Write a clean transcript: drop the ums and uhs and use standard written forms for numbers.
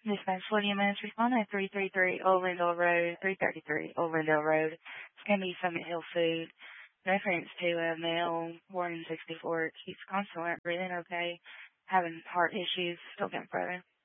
Dispatch Lydia Minutes respond at 333 Old Lindell Road, 333 Old Lindell Road. It's going to be Summit Hill Food. Reference to a male, born in 64, keeps constantly breathing okay, having heart issues, still getting further.